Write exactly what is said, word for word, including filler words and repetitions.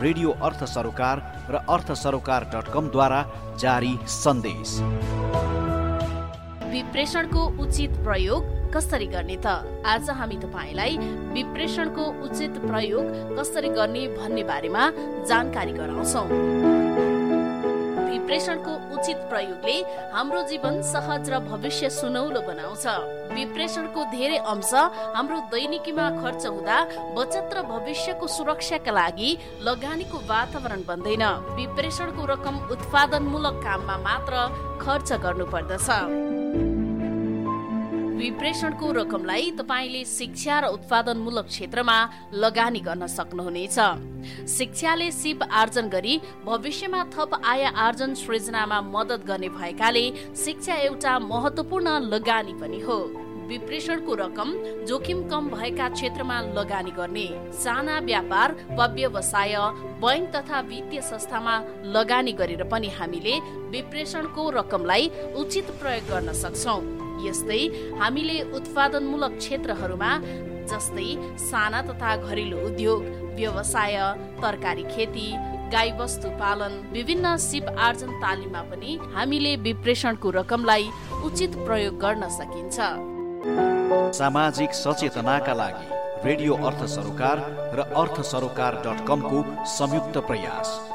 Radio अर्थ सरोकार र अर्थ सरोकार डट कम द्वारा जारी सन्देश। विप्रेषणको उचित प्रयोग कसरी गर्ने त? आज हामी तपाईलाई विप्रेषणको उचित प्रयोग कसरी गर्ने भन्ने बारेमा जानकारी गराउँछौं। विप्रेषणको उचित प्रयोगले हाम्रो जीवन सहज र भविष्य सुनौलो बनाउँछ। विप्रेषणको धेरै अंश हाम्रो दैनिकीमा खर्च हुँदा बचत र भविष्यको सुरक्षाका लागि लगानीको वातावरण बन्दैन। विप्रेषणको रकम उत्पादनमूलक काममा मात्र खर्च गर्नुपर्दछ। विप्रेषणको रकमलाई तपाईले शिक्षा र उत्पादनमूलक क्षेत्रमा लगानी गर्न सक्नुहुनेछ। शिक्षाले सिप आर्जन गरी भविष्यमा थप आय आर्जन सृजनामा मद्दत गर्ने भएकाले शिक्षा एउटा महत्त्वपूर्ण लगानी पनि हो। विप्रेषणको रकम जोखिम कम भएका क्षेत्रमा लगानी गर्ने, साना व्यापार वा व्यवसाय, बैंक तथा वित्तीय संस्थामा लगानी गरेर पनि हामीले विप्रेषणको रकमलाई उचित प्रयोग गर्न सक्छौं। यस्तै हामीले उत्पादनमूलक क्षेत्रहरूमा जस्तै साना तथा घरेलु उद्योग, व्यवसाय, तरकारी खेती, गाई वस्तु पालन, विभिन्न सिप आर्जन तालिममा पनि हामीले विप्रेषणको रकमलाई उचित प्रयोग गर्न सकिन्छ। सामाजिक सचेतनाका लागि रेडियो अर्थ सरोकार र अर्थ सरोकार डट कम को संयुक्त प्रयास।